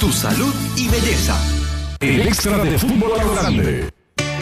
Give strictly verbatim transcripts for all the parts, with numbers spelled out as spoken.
tu salud y belleza. El extra de Fútbol a lo Grande.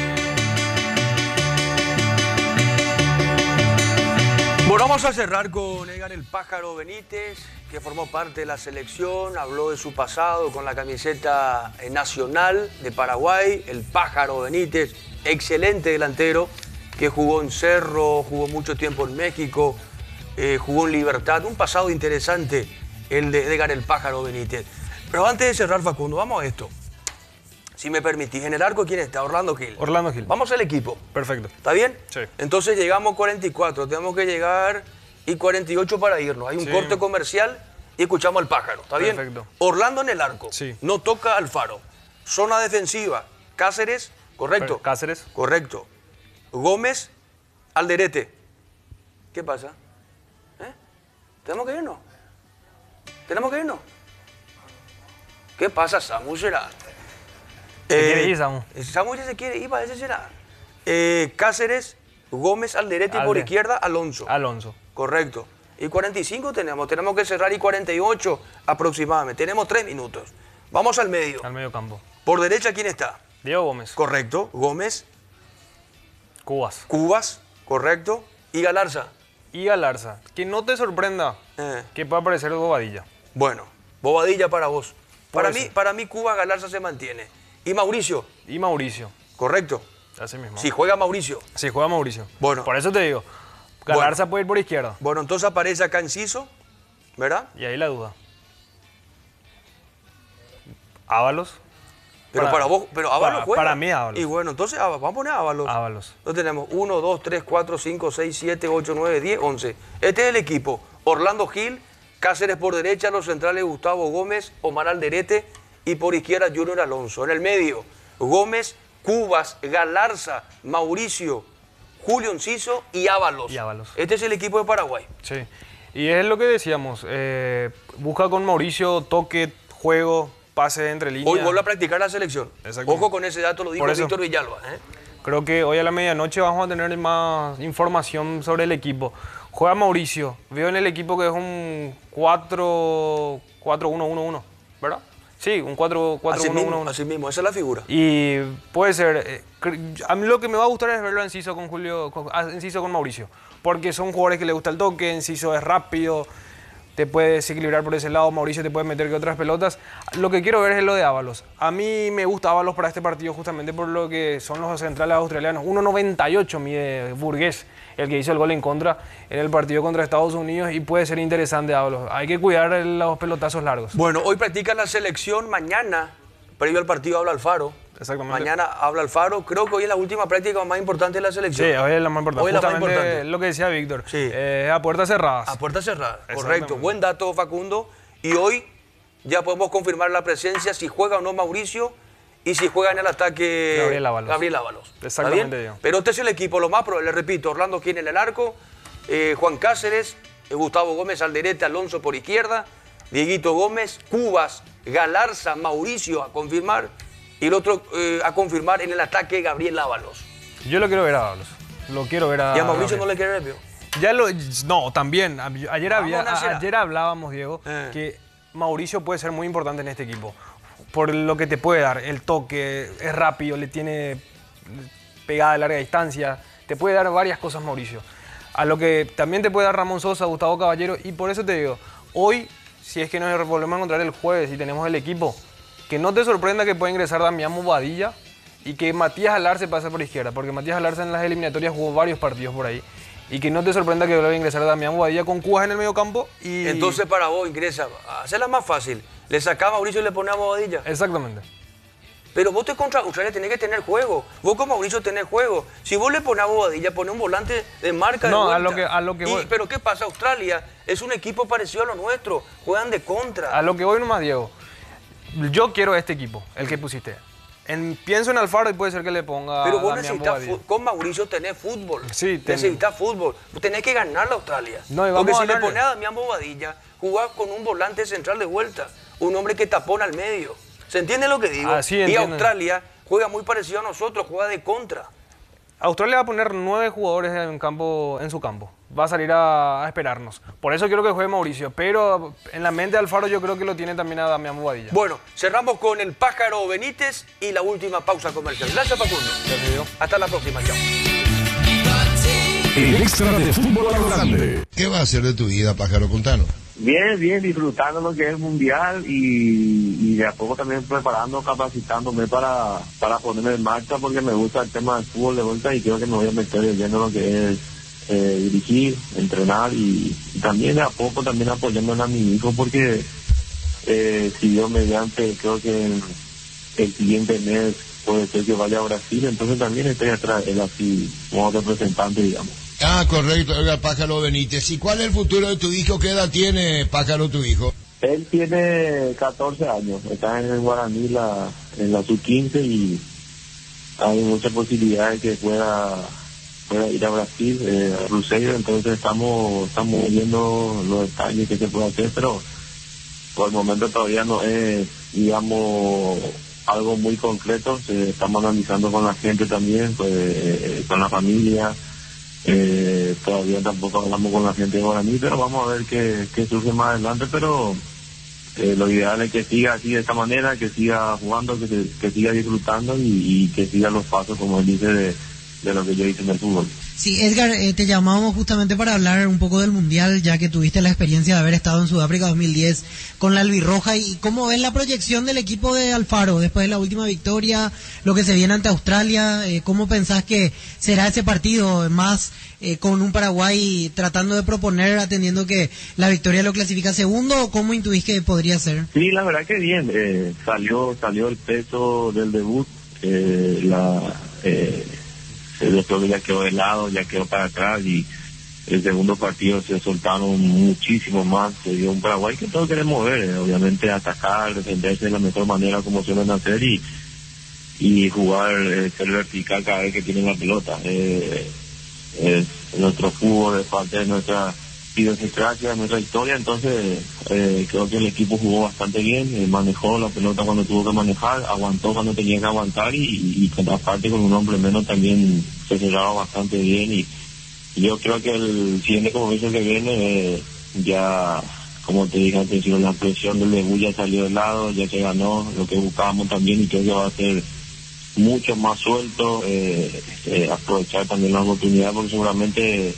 Bueno, vamos a cerrar con Edgar el Pájaro Benítez, que formó parte de la selección, habló de su pasado con la camiseta nacional de Paraguay. El Pájaro Benítez, excelente delantero, que jugó en Cerro, jugó mucho tiempo en México, eh, jugó en Libertad. Un pasado interesante el de Edgar el Pájaro Benítez. Pero antes de cerrar, Facundo, vamos a esto. Si me permitís, en el arco, ¿quién está? Orlando Gil. Orlando Gil. Vamos al equipo. Perfecto. ¿Está bien? Sí. Entonces llegamos cuarenta y cuatro, tenemos que llegar y cuarenta y ocho para irnos. Hay un Sí. corte comercial y escuchamos al Pájaro. ¿Está bien? Perfecto. Orlando en el arco. Sí. No toca Alfaro. Zona defensiva. Cáceres, correcto. Cáceres. Correcto. Gómez, Alderete. ¿Qué pasa? ¿Eh? ¿Tenemos que irnos? ¿Tenemos que irnos? ¿Qué pasa, Samu? ¿Será? ¿Se quiere ir, Samu? Samu ya se quiere ir, parece será. Eh, Cáceres, Gómez, Alderete y por Alde. izquierda, Alonso. Alonso. Correcto. Y cuarenta y cinco tenemos. Tenemos que cerrar y cuarenta y ocho aproximadamente. Tenemos tres minutos. Vamos al medio. Al medio campo. Por derecha, ¿quién está? Diego Gómez. Correcto. Gómez, Cubas. Cubas, correcto. Y Galarza. Y Galarza. Que no te sorprenda Eh, que pueda aparecer Bobadilla. Bueno, Bobadilla para vos. Para Puede mí, ser. para mí, Cuba, Galarza se mantiene. Y Mauricio, Y Mauricio. correcto. Así mismo. Si juega Mauricio. Sí, juega Mauricio. Bueno. Por eso te digo. Galarza puede ir por izquierda. Bueno, entonces aparece acá Enciso, ¿verdad? Y ahí la duda. Ábalos. Pero para, Para- vos, pero Ábalos para- juega. para mí Ábalos. Y bueno, entonces Ábalos, vamos a poner Ábalos. Ábalos. Entonces tenemos uno, dos, tres, cuatro, cinco, seis, siete, ocho, nueve, diez, once. Este es el equipo. Orlando Gil, Cáceres por derecha, los centrales Gustavo Gómez, Omar Alderete y por izquierda Junior Alonso. En el medio, Gómez, Cubas, Galarza, Mauricio, Julio Enciso y Ábalos. Y Ábalos. Este es el equipo de Paraguay. Sí. Y es lo que decíamos. eh, busca con Mauricio toque, juego, pase entre líneas. Hoy vuelve a practicar la selección. Exacto. Ojo con ese dato, lo dijo Por eso. Víctor Villalba. ¿eh? Creo que hoy a la medianoche vamos a tener más información sobre el equipo. Juega Mauricio. Veo en el equipo que es un cuatro uno uno uno, ¿verdad? Sí, un cuatro uno Así uno mismo, uno. así mismo, esa es la figura. Y puede ser. eh, cre- A mí lo que me va a gustar es verlo a Enciso con Julio, con, a Enciso con Mauricio. Porque son jugadores que le gusta el toque, Enciso es rápido, te puede desequilibrar por ese lado, Mauricio te puede meter que otras pelotas. Lo que quiero ver es lo de Ábalos. A mí me gusta Ábalos para este partido justamente por lo que son los centrales australianos. uno noventa y ocho mide Burgués, el que hizo el gol en contra en el partido contra Estados Unidos, y puede ser interesante Ábalos. Hay que cuidar los pelotazos largos. Bueno, hoy practica la selección, mañana, previo al partido, habla Alfaro. Exactamente. Mañana habla Alfaro. Creo que hoy es la última práctica más importante de la selección. Sí, hoy es la más importante. Hoy es la más Justamente importante. lo que decía Víctor. Sí. Eh, a puertas cerradas. A puerta cerrada, correcto. Exactamente. Buen dato, Facundo. Y hoy ya podemos confirmar la presencia, si juega o no Mauricio, y si juega en el ataque Gabriel Ábalos. Gabriel Ábalos. ¿Está Exactamente, bien? Diego. Pero este es el equipo, lo más probable, le repito, Orlando Gil en el arco, eh, Juan Cáceres, eh, Gustavo Gómez Alderete, Alonso por izquierda, Dieguito Gómez, Cubas, Galarza, Mauricio a confirmar, y el otro eh, a confirmar en el ataque Gabriel Ábalos. Yo lo quiero ver a Ábalos. Lo quiero ver a Y a Mauricio no Gabriel. le quiere ver, Pío. Ya lo, no, también. Ayer, había, Vamos a hacer- a- ayer hablábamos, Diego, Eh. que Mauricio puede ser muy importante en este equipo. Por lo que te puede dar. El toque, es rápido, le tiene pegada de larga distancia. Te puede dar varias cosas Mauricio. A lo que también te puede dar Ramón Sosa, Gustavo Caballero. Y por eso te digo, hoy, si es que nos volvemos a encontrar el jueves y tenemos el equipo, que no te sorprenda que pueda ingresar Damián Bobadilla y que Matías Alarce pase por izquierda, porque Matías Alarce en las eliminatorias jugó varios partidos por ahí. Y que no te sorprenda que vuelva a ingresar Damián Bobadilla con Cubas en el medio campo y... Entonces para vos ingresa, hacerla más fácil, le sacaba a Mauricio y le ponía a Bobadilla. Exactamente. Pero vos te contra Australia tenés que tener juego. Vos con Mauricio tenés juego. Si vos le ponés a Bobadilla, ponés un volante de marca de No, vuelta. a lo que- a lo que Y- voy. Pero ¿qué pasa? Australia es un equipo parecido a lo nuestro. Juegan de contra. A lo que voy nomás, Diego. Yo quiero este equipo, el que pusiste. En- pienso en Alfaro y puede ser que le ponga Pero vos Damián necesitas, Bobadilla. fu- con Mauricio tenés fútbol. Sí, ten- necesitas fútbol. Tenés que ganar la Australia. No, y vamos Porque a si le ganarle. pones a Damián Bobadilla, jugás con un volante central de vuelta. Un hombre que tapona al medio. ¿Se entiende lo que digo? Ah, sí, y entiendo. Australia juega muy parecido a nosotros, juega de contra. Australia va a poner nueve jugadores en, campo, en su campo. va a salir a, a esperarnos. Por eso quiero que juegue Mauricio, pero en la mente de Alfaro yo creo que lo tiene también a Damián Bobadilla. Bueno, cerramos con el Pájaro Benítez y la última pausa comercial. Gracias, Facundo. Gracias. Hasta la próxima, chao. El extra de fútbol a lo grande. ¿Qué va a hacer de tu vida, Pájaro? Contanos. Bien, bien, disfrutando lo que es el mundial y, y de a poco también preparando, capacitándome para, para ponerme en marcha porque me gusta el tema del fútbol de vuelta y creo que me voy a meter viendo lo que es eh, dirigir, entrenar y, y también de a poco también apoyándome a mi hijo porque eh, si Dios mediante creo que el, el siguiente mes puede ser que vaya a Brasil, entonces también estoy atrás de él así como representante, digamos. Ah, correcto, Edgar Pájaro Benítez. ¿Y cuál es el futuro de tu hijo? ¿Qué edad tiene, Pájaro, tu hijo? Él tiene catorce años, está en el Guaraní, la, en la sub quince y hay muchas posibilidades que pueda, pueda ir a Brasil, eh, a Cruzeiro, entonces estamos, estamos viendo los detalles que se puede hacer, pero por el momento todavía no es, digamos, algo muy concreto, se estamos analizando con la gente también, pues, eh, con la familia. Eh, todavía tampoco hablamos con la gente de Guaraní, pero vamos a ver qué, qué surge más adelante, pero eh, lo ideal es que siga así de esta manera, que siga jugando, que, se, que siga disfrutando y, y que siga los pasos, como él dice, de, de lo que yo hice en el fútbol. Sí, Edgar, eh, te llamábamos justamente para hablar un poco del Mundial, ya que tuviste la experiencia de haber estado en Sudáfrica dos mil diez con la albirroja, y cómo ves la proyección del equipo de Alfaro después de la última victoria, lo que se viene ante Australia, eh, ¿cómo pensás que será ese partido más eh, con un Paraguay tratando de proponer, atendiendo que la victoria lo clasifica segundo, o cómo intuís que podría ser? Sí, la verdad que bien, eh, salió salió el peso del debut, eh, la... Eh, el otro ya quedó de lado, ya quedó para atrás y el segundo partido se soltaron muchísimo más, se dio un Paraguay que todos queremos ver, eh, obviamente atacar, defenderse de la mejor manera como suelen hacer y y jugar, eh, ser vertical cada vez que tienen la pelota. Eh, es nuestro fútbol, es parte de nuestra idiosincrasia, de nuestra historia, entonces eh, creo que el equipo jugó bastante bien, eh, manejó la pelota cuando tuvo que manejar, aguantó cuando tenía que aguantar y, y, y contraparte con un hombre menos también se cerraba bastante bien y, y yo creo que el siguiente compromiso que viene eh, ya, como te dije antes, la presión del debut ya salió de lado, ya se ganó lo que buscábamos también y creo que va a ser mucho más suelto, eh, eh, aprovechar también la oportunidad porque seguramente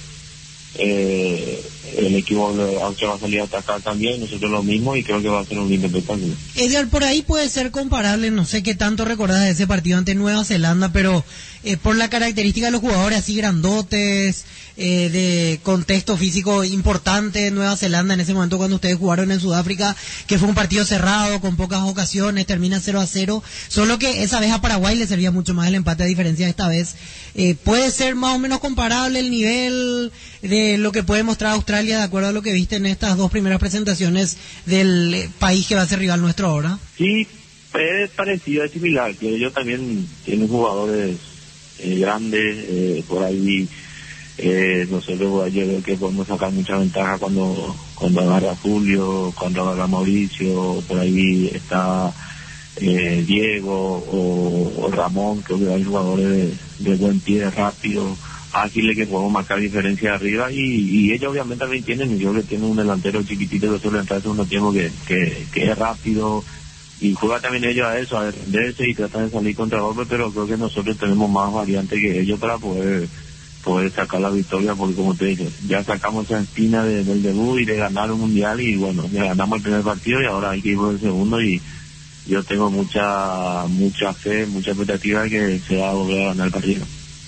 Eh, el equipo de Austria va a salir a atacar también, nosotros lo mismo y creo que va a ser un lindo espectáculo. Edgar, por ahí puede ser comparable, no sé qué tanto recordás de ese partido ante Nueva Zelanda, pero eh, por la característica de los jugadores así grandotes, eh, de contexto físico importante en Nueva Zelanda en ese momento cuando ustedes jugaron en Sudáfrica, que fue un partido cerrado con pocas ocasiones, termina cero a cero, solo que esa vez a Paraguay le servía mucho más el empate a diferencia de esta vez. Eh, puede ser más o menos comparable el nivel de lo que puede mostrar Australia de acuerdo a lo que viste en estas dos primeras presentaciones del eh, país que va a ser rival nuestro ahora. Sí, es parecido, es similar, que ellos también tienen jugadores eh, grandes, eh, por ahí eh, nosotros ayer creo que podemos sacar mucha ventaja cuando cuando agarra Julio, cuando agarra Mauricio, por ahí está eh, Diego o, o Ramón, creo que hay jugadores de, de buen pie, rápido, ágiles que podemos marcar diferencia arriba y, y ellos obviamente también tienen, yo que tienen un delantero chiquitito que suele entrar en segundo tiempo que, que, que es rápido y juega también ellos a eso, a defenderse y tratan de salir contra golpe, pero creo que nosotros tenemos más variantes que ellos para poder poder sacar la victoria porque como te dije, ya sacamos esa espina de, del debut y de ganar un mundial y bueno, ya ganamos el primer partido y ahora hay que ir por el segundo y yo tengo mucha mucha fe, mucha expectativa de que se va a volver a ganar el partido.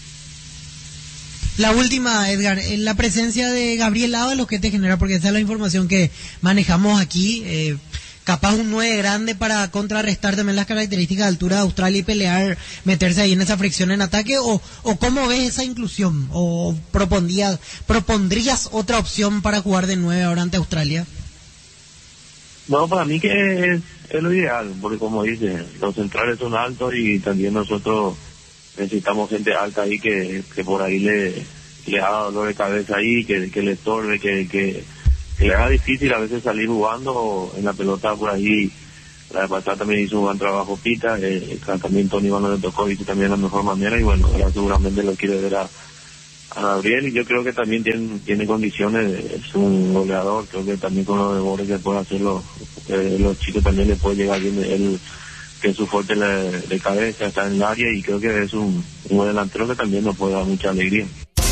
La última, Edgar, la presencia de Gabriel Ábalos, ¿qué te genera? Porque esa es la información que manejamos aquí. Eh, capaz un nueve grande para contrarrestar también las características de altura de Australia y pelear, meterse ahí en esa fricción en ataque. ¿O, o cómo ves esa inclusión? ¿O propondrías, propondrías otra opción para jugar de nueve ahora ante Australia? No, para mí que es, es lo ideal, porque como dice, los centrales son altos y también nosotros necesitamos gente alta ahí que, que por ahí le, le haga dolor de cabeza ahí, que, que le estorbe, que, que, que le haga difícil a veces salir jugando en la pelota por ahí. La vez pasada también hizo un buen trabajo Pita, eh, también Tony Iván le tocó y también de la mejor manera y bueno, ahora seguramente lo quiere ver a, a Gabriel, y yo creo que también tiene, tiene condiciones, es un goleador, creo que también con los goles que puede hacer los, eh, los chicos también le puede llegar bien, él, que es su fuerte de, de cabeza, está en el área, y creo que es un, un delantero que también nos puede dar mucha alegría.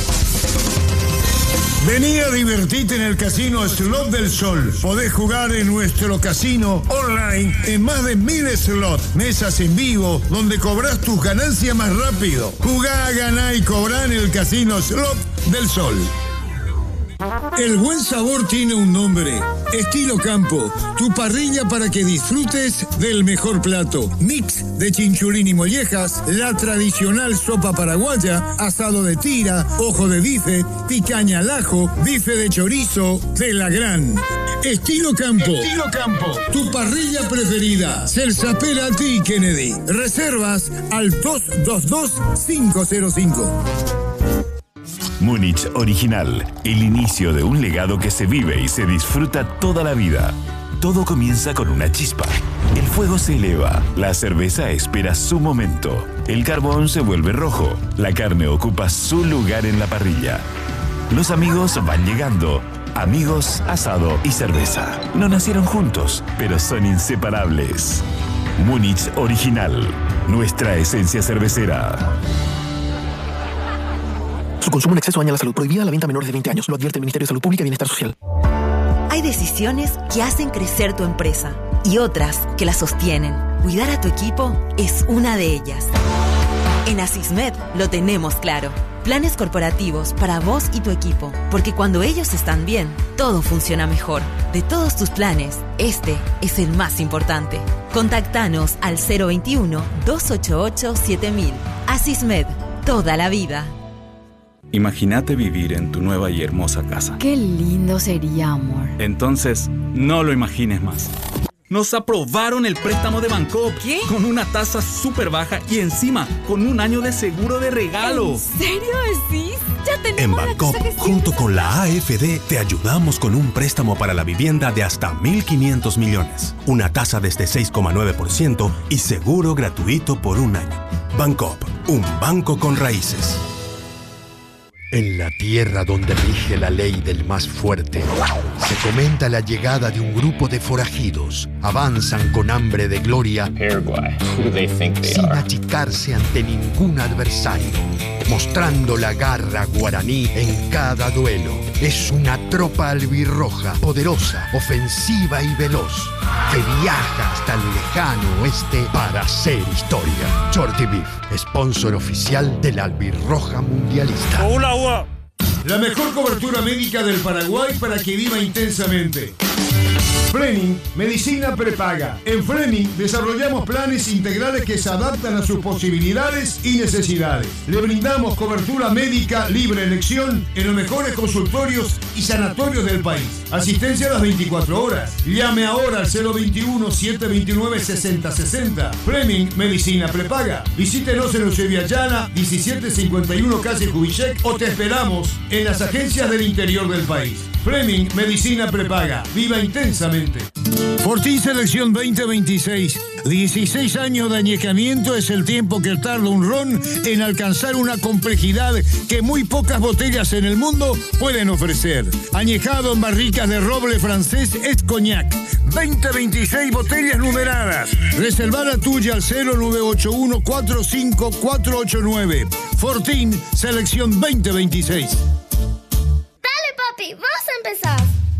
Vení a divertirte en el casino Slot del Sol. Podés jugar en nuestro casino online en más de mil slots, mesas en vivo, donde cobrás tus ganancias más rápido. Jugá, ganá y cobrá en el casino Slot del Sol. El buen sabor tiene un nombre. Estilo Campo, tu parrilla para que disfrutes del mejor plato. Mix de chinchulín y mollejas, la tradicional sopa paraguaya, asado de tira, ojo de bife, picaña al ajo, bife de chorizo, de la gran. Estilo Campo, Estilo Campo, tu parrilla preferida. Celsapera a ti, Kennedy. Reservas al dos dos dos, cinco cero cinco. Múnich Original, el inicio de un legado que se vive y se disfruta toda la vida. Todo comienza con una chispa. El fuego se eleva, la cerveza espera su momento, el carbón se vuelve rojo, la carne ocupa su lugar en la parrilla. Los amigos van llegando. Amigos, asado y cerveza. No nacieron juntos, pero son inseparables. Múnich Original, nuestra esencia cervecera. Su consumo en exceso daña la salud. Prohibida la venta a menores de veinte años. Lo advierte el Ministerio de Salud Pública y Bienestar Social. Hay decisiones que hacen crecer tu empresa y otras que la sostienen. Cuidar a tu equipo es una de ellas. En Asismed lo tenemos claro. Planes corporativos para vos y tu equipo. Porque cuando ellos están bien, todo funciona mejor. De todos tus planes, este es el más importante. Contactanos al cero veintiuno, doscientos ochenta y ocho, siete mil. Asismed, toda la vida. Imagínate vivir en tu nueva y hermosa casa. Qué lindo sería, amor. Entonces, no lo imagines más. Nos aprobaron el préstamo de Bancoop. ¿Qué? Con una tasa súper baja y encima con un año de seguro de regalo. ¿En serio decís? Ya tenemos En Bancoop, junto con la A F D, te ayudamos con un préstamo para la vivienda de hasta mil quinientos millones. Una tasa desde seis coma nueve por ciento y seguro gratuito por un año. Bancoop, un banco con raíces. En la tierra donde rige la ley del más fuerte, se comenta la llegada de un grupo de forajidos. Avanzan con hambre de gloria, sin achicarse ante ningún adversario, mostrando la garra guaraní en cada duelo. Es una tropa albirroja, poderosa, ofensiva y veloz, que viaja hasta el lejano oeste para hacer historia. Shorty Beef, sponsor oficial del albirroja mundialista. ¡Hola, hola! La mejor cobertura médica del Paraguay para que viva intensamente. Fleming, medicina prepaga. En Fleming desarrollamos planes integrales que se adaptan a sus posibilidades y necesidades. Le brindamos cobertura médica libre elección en los mejores consultorios y sanatorios del país. Asistencia a las veinticuatro horas. Llame ahora al cero veintiuno, setecientos veintinueve, sesenta sesenta. Fleming, medicina prepaga. Visítenos en Eusebia Llana, diecisiete cincuenta y uno calle Kubitschek, o te esperamos en las agencias del interior del país. Fleming, medicina prepaga. Viva intensamente. Fortín Selección veinte veintiséis. dieciséis años de añejamiento es el tiempo que tarda un ron en alcanzar una complejidad que muy pocas botellas en el mundo pueden ofrecer. Añejado en barricas de roble francés es Cognac. veinte veintiséis botellas numeradas. Reservar la tuya al cero nueve ocho uno, cuatro cinco cuatro ocho nueve. Fortín Selección veinte veintiséis.